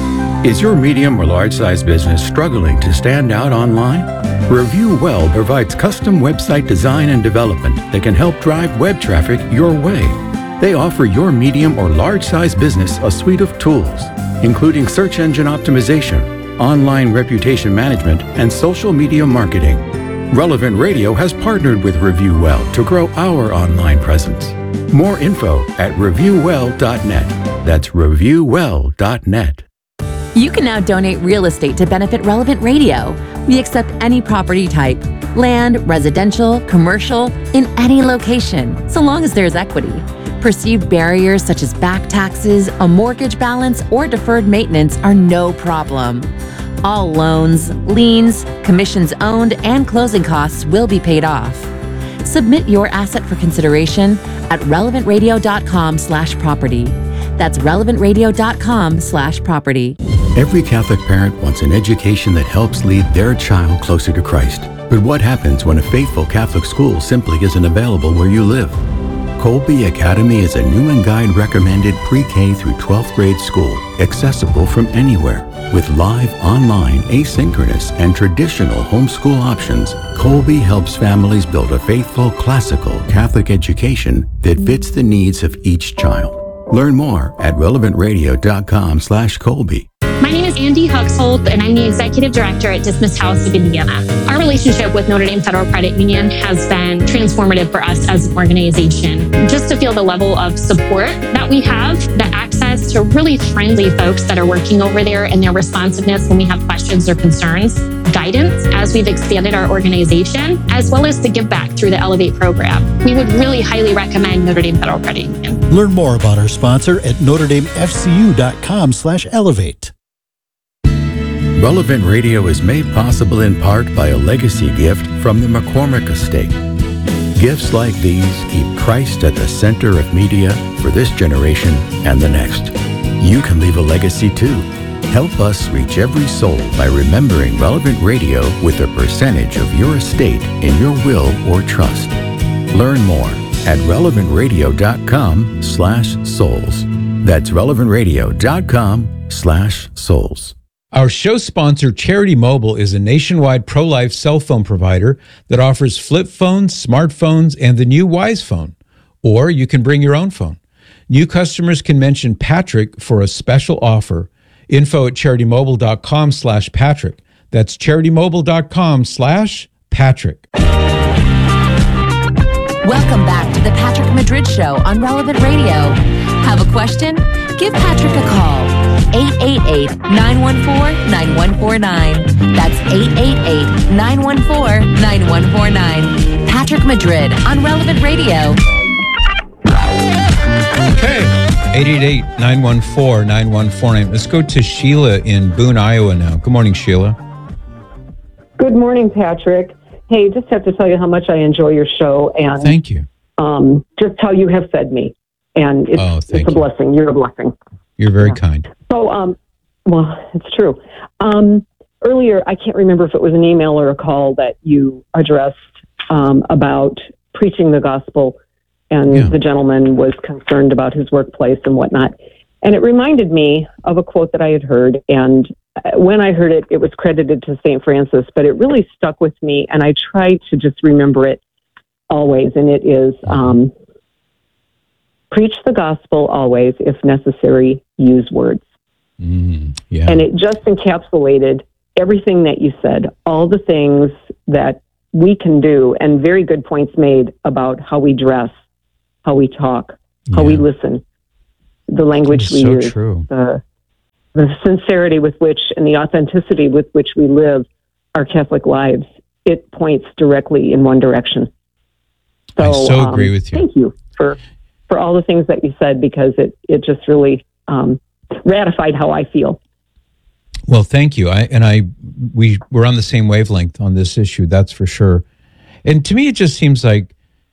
Is your medium or large size business struggling to stand out online? Review Well provides custom website design and development that can help drive web traffic your way. They offer your medium or large size business a suite of tools, including search engine optimization, online reputation management, and social media marketing. Relevant Radio has partnered with Review Well to grow our online presence. More info at review well dot net. That's review well dot net. You can now donate real estate to benefit Relevant Radio. We accept any property type, land, residential, commercial, in any location, so long as there's equity. Perceived barriers such as back taxes, a mortgage balance, or deferred maintenance are no problem. All loans, liens, commissions owned, and closing costs will be paid off. Submit your asset for consideration at relevant radio dot com slash property. That's relevant radio dot com slash property. Every Catholic parent wants an education that helps lead their child closer to Christ. But what happens when a faithful Catholic school simply isn't available where you live? Colby Academy is a Newman Guide recommended pre-K through twelfth grade school, accessible from anywhere. With live, online, asynchronous, and traditional homeschool options, Colby helps families build a faithful, classical Catholic education that fits the needs of each child. Learn more at relevant radio dot com slash Colby. My name is Andy Huxhold, and I'm the Executive Director at Dismiss House of Indiana. Our relationship with Notre Dame Federal Credit Union has been transformative for us as an organization. Just to feel the level of support that we have, the access to really friendly folks that are working over there, and their responsiveness when we have questions or concerns, guidance as we've expanded our organization, as well as the give back through the Elevate program. We would really highly recommend Notre Dame Federal Credit Union. Learn more about our sponsor at notre dame f c u dot com slash elevate. Relevant Radio is made possible in part by a legacy gift from the McCormick Estate. Gifts like these keep Christ at the center of media for this generation and the next. You can leave a legacy too. Help us reach every soul by remembering Relevant Radio with a percentage of your estate in your will or trust. Learn more at relevant radio dot com slash souls. That's relevant radio dot com slash souls. Our show sponsor, Charity Mobile, is a nationwide pro-life cell phone provider that offers flip phones, smartphones, and the new Wise Phone. Or you can bring your own phone. New customers can mention Patrick for a special offer. Info at charity mobile dot com slash Patrick. That's charity mobile dot com slash Patrick. Welcome back to the Patrick Madrid Show on Relevant Radio. Have a question? Give Patrick a call. eight eight eight, nine one four, nine one four nine. That's eight eight eight, nine one four, nine one four nine. Patrick Madrid on Relevant Radio. Okay. eight eight eight, nine one four, nine one four nine. Let's go to Sheila in Boone, Iowa now. Good morning, Sheila. Good morning, Patrick. Hey, just have to tell you how much I enjoy your show, and thank you. Um, just how you have fed me, and it's, oh, it's a you. blessing. You're a blessing. You're very yeah. kind. So, um, well, it's true. Um, earlier, I can't remember if it was an email or a call that you addressed um, about preaching the gospel, and yeah. the gentleman was concerned about his workplace and whatnot. And it reminded me of a quote that I had heard, and when I heard it, it was credited to Saint Francis, but it really stuck with me, and I try to just remember it always, and it is, um, preach the gospel always. If necessary, use words. Mm, yeah. And it just encapsulated everything that you said, all the things that we can do, and very good points made about how we dress, how we talk, how Yeah. we listen, the language It's we so use, true. the the sincerity with which and the authenticity with which we live our Catholic lives. It points directly in one direction. So, I so um, agree with you. Thank you for for all the things that you said, because it it just really um, ratified how I feel. Well, thank you. I and I we we're on the same wavelength on this issue. That's for sure. And to me, it just seems like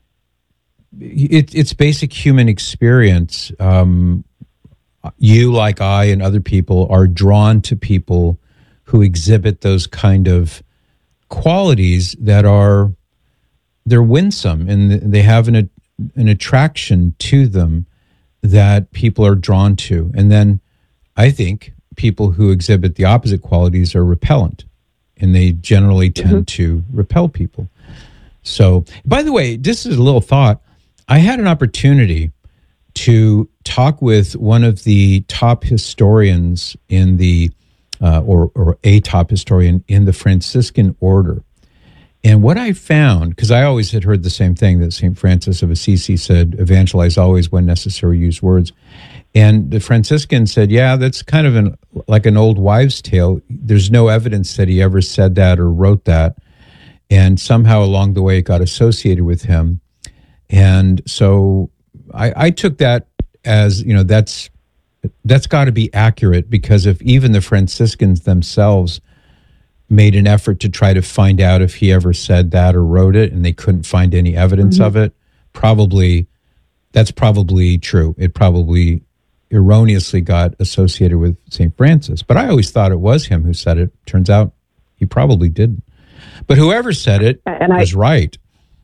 it, it's basic human experience. Um, you, like I, and other people are drawn to people who exhibit those kind of qualities that are they're winsome, and they have an an attraction to them that people are drawn to. And then I think people who exhibit the opposite qualities are repellent, and they generally tend mm-hmm. to repel people. So, by the way, this is a little thought. I had an opportunity to talk with one of the top historians in the, uh, or, or a top historian in the Franciscan order. And what I found, because I always had heard the same thing that Saint Francis of Assisi said, evangelize always, when necessary, use words. And the Franciscan said, yeah, that's kind of an like an old wives' tale. There's no evidence that he ever said that or wrote that. And somehow along the way it got associated with him. And so I, I took that as, you know, that's that's got to be accurate, because if even the Franciscans themselves made an effort to try to find out if he ever said that or wrote it, and they couldn't find any evidence mm-hmm. of it, probably, that's probably true. It probably erroneously got associated with Saint Francis. But I always thought it was him who said it. Turns out he probably didn't. But whoever said it and was I, right.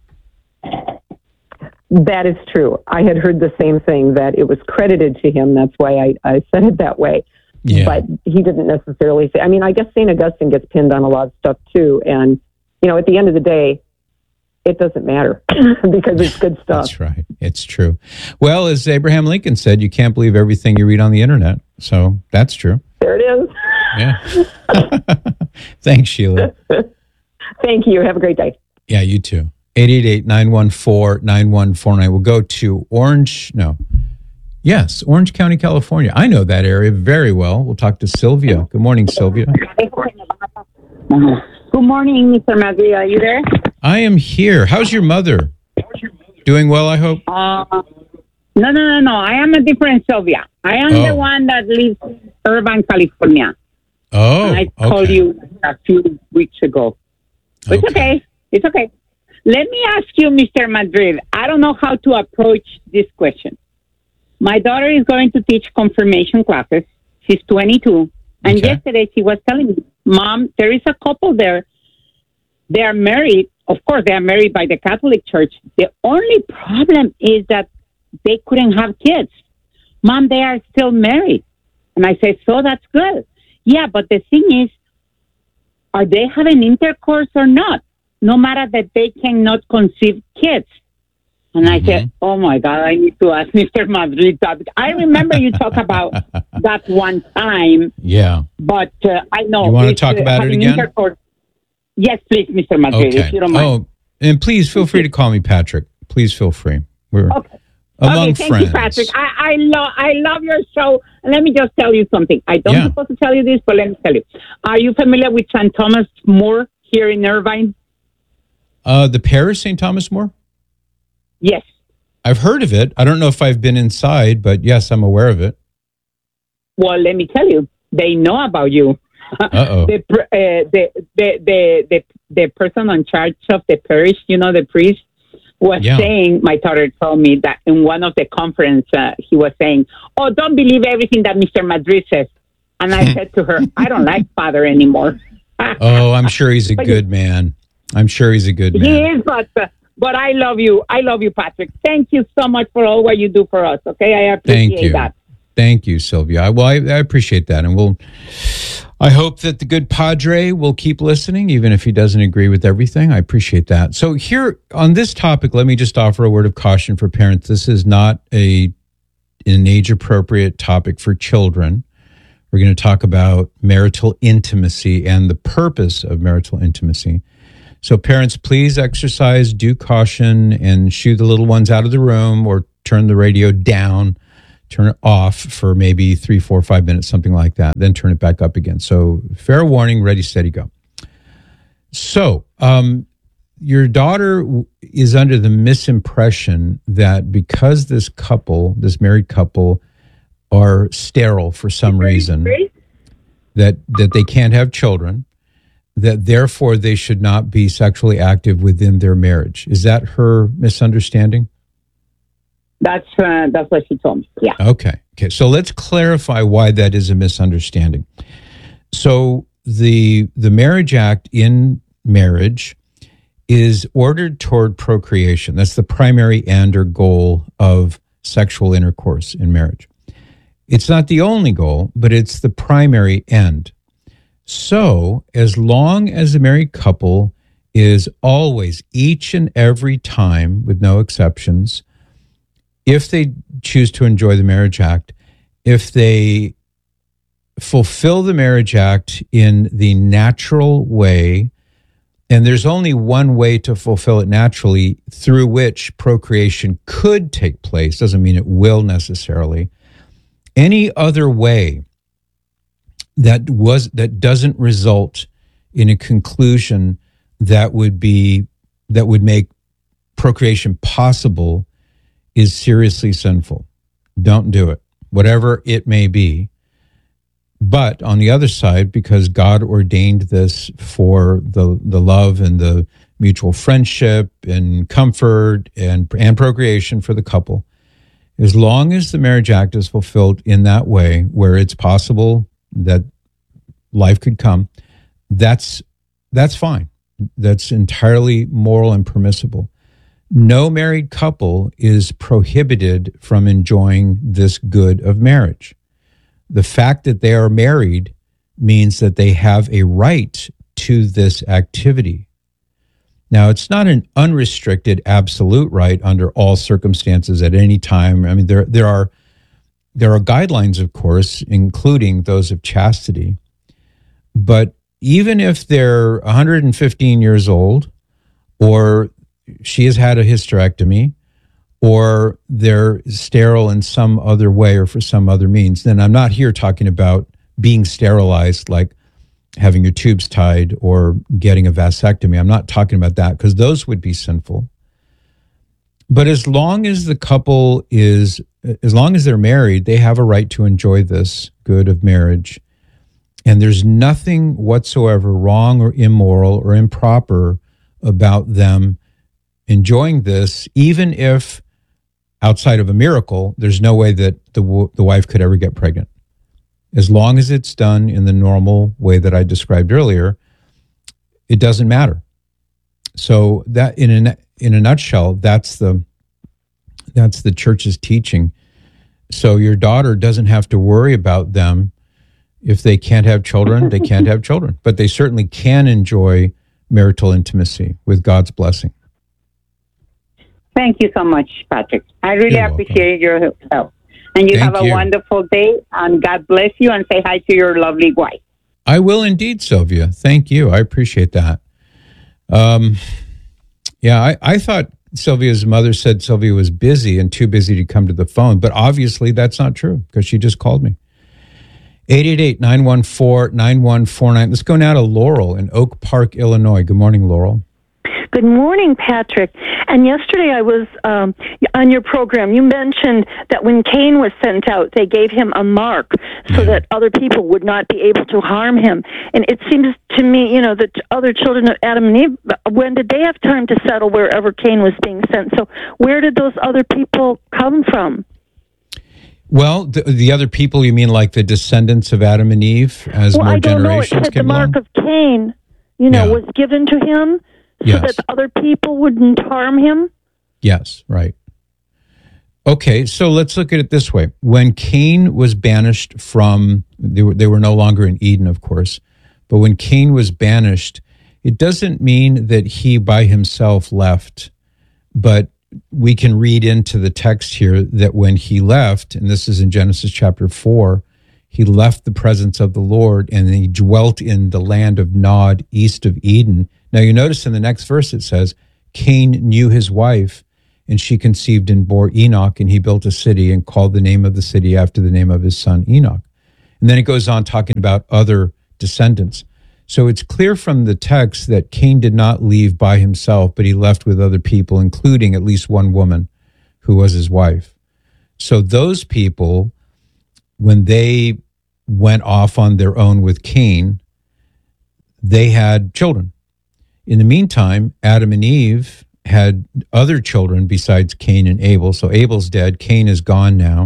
That is true. I had heard the same thing, that it was credited to him. That's why I, I said it that way. Yeah. But he didn't necessarily say, I mean, I guess Saint Augustine gets pinned on a lot of stuff too. And, you know, at the end of the day, it doesn't matter because it's good stuff. That's right. It's true. Well, as Abraham Lincoln said, you can't believe everything you read on the internet. So that's true. There it is. Yeah. Thanks, Sheila. Thank you. Have a great day. Yeah, you too. eight eight eight, nine one four, nine one four nine. We'll go to Orange. No. Yes, Orange County, California. I know that area very well. We'll talk to Sylvia. Good morning, Sylvia. Good morning, Mister Madrid. Are you there? I am here. How's your mother? Doing well, I hope? Uh, no, no, no, no. I am a different Sylvia. I am oh. the one that lives in Irvine, California. Oh, and I called okay. you a few weeks ago. But it's Okay. okay. It's okay. Let me ask you, Mister Madrid. I don't know how to approach this question. My daughter is going to teach confirmation classes. She's twenty-two. And Okay. yesterday she was telling me, Mom, there is a couple there. They are married. Of course, they are married by the Catholic Church. The only problem is that they couldn't have kids. Mom, they are still married. And I said, so that's good. Yeah, but the thing is, are they having intercourse or not? No matter that they cannot conceive kids. And I mm-hmm. said, oh, my God, I need to ask Mister Madrid. I remember you talk about that one time. Yeah. But uh, I know. You want to talk uh, about it again? Intercourse. Yes, please, Mister Madrid, okay. if you don't mind. Oh, and please feel free to call me Patrick. Please feel free. We're okay. among okay, thank friends. you, Patrick. I, I, love I love your show. And let me just tell you something. I don't Yeah. supposed to tell you this, but let me tell you. Are you familiar with Saint Thomas More here in Irvine? Uh, the parish, Saint Thomas More? Yes. I've heard of it. I don't know if I've been inside, but yes, I'm aware of it. Well, let me tell you, they know about you. Uh-oh. the, pr- uh, the, the, the, the, the person in charge of the parish, you know, the priest, was Yeah. saying, my daughter told me that in one of the conference, uh, he was saying, oh, don't believe everything that Mister Madrid says. And I said to her, I don't like Father anymore. Oh, I'm sure he's a good man. I'm sure he's a good man. He is, but uh, but I love you. I love you, Patrick. Thank you so much for all what you do for us. Okay, I appreciate Thank you. that. Thank you, Sylvia. I, well, I, I appreciate that, and we'll. I hope that the good Padre will keep listening, even if he doesn't agree with everything. I appreciate that. So here on this topic, let me just offer a word of caution for parents. This is not a an age-appropriate topic for children. We're going to talk about marital intimacy and the purpose of marital intimacy. So parents, please exercise due caution and shoo the little ones out of the room or turn the radio down, turn it off for maybe three, four, five minutes, something like that. Then turn it back up again. So fair warning, ready, steady, go. So um, your daughter is under the misimpression that because this couple, this married couple, are sterile for some reason, that that they can't have children, that therefore they should not be sexually active within their marriage. Is that her misunderstanding? That's uh, that's what she told me. Yeah. Okay. Okay. So let's clarify why that is a misunderstanding. So the the Marriage Act in marriage is ordered toward procreation. That's the primary end or goal of sexual intercourse in marriage. It's not the only goal, but it's the primary end. So as long as the married couple is always, each and every time, with no exceptions, if they choose to enjoy the Marriage Act, if they fulfill the Marriage Act in the natural way, and there's only one way to fulfill it naturally through which procreation could take place, doesn't mean it will necessarily. Any other way that was that doesn't result in a conclusion that would be that would make procreation possible is seriously sinful. Don't do it, whatever it may be. But on the other side, because God ordained this for the the love and the mutual friendship and comfort and and procreation for the couple, as long as the Marriage Act is fulfilled in that way, where it's possible that life could come, that's that's fine. That's entirely moral and permissible. No married couple is prohibited from enjoying this good of marriage. The fact that they are married means that they have a right to this activity. Now, it's not an unrestricted absolute right under all circumstances at any time. I mean, there there are there are guidelines, of course, including those of chastity. But even if they're one hundred fifteen years old, or she has had a hysterectomy, or they're sterile in some other way or for some other means, then I'm not here talking about being sterilized, like having your tubes tied or getting a vasectomy. I'm not talking about that, because those would be sinful. But as long as the couple is, as long as they're married, they have a right to enjoy this good of marriage. And there's nothing whatsoever wrong or immoral or improper about them enjoying this, even if outside of a miracle, there's no way that the the wife could ever get pregnant. As long as it's done in the normal way that I described earlier, it doesn't matter. So that, in a in a nutshell, that's the that's the church's teaching. So your daughter doesn't have to worry about them. If they can't have children, they can't have children, but they certainly can enjoy marital intimacy with God's blessing. Thank you so much, Patrick. I really You're appreciate your help. And you Thank have a you. wonderful day, and God bless you, and say hi to your lovely wife. I will indeed, Sylvia. Thank you. I appreciate that. Um, yeah, I, I thought Sylvia's mother said Sylvia was busy and too busy to come to the phone, but obviously that's not true, because she just called me. eight eight eight, nine one four, nine one four nine. Let's go now to Laurel in Oak Park, Illinois. Good morning, Laurel. Good morning, Patrick. And yesterday I was um, on your program. You mentioned that when Cain was sent out, they gave him a mark so that other people would not be able to harm him. And it seems to me, you know, the other children of Adam and Eve, when did they have time to settle wherever Cain was being sent? So where did those other people come from? Well, the, the other people, you mean like the descendants of Adam and Eve as well, more I don't know. It generations said the came mark along? of Cain, you know, Yeah. was given to him so Yes. that other people wouldn't harm him. Yes, right. Okay, so let's look at it this way. When Cain was banished from, they were, they were no longer in Eden, of course, but when Cain was banished, it doesn't mean that he by himself left, but we can read into the text here that when he left, and this is in Genesis chapter four, he left the presence of the Lord and he dwelt in the land of Nod, east of Eden. Now you notice in the next verse it says, Cain knew his wife, and she conceived and bore Enoch, and he built a city and called the name of the city after the name of his son Enoch. And then it goes on talking about other descendants. So it's clear from the text that Cain did not leave by himself, but he left with other people, including at least one woman who was his wife. So those people, when they went off on their own with Cain, they had children. In the meantime, Adam and Eve had other children besides Cain and Abel. So Abel's dead. Cain is gone now.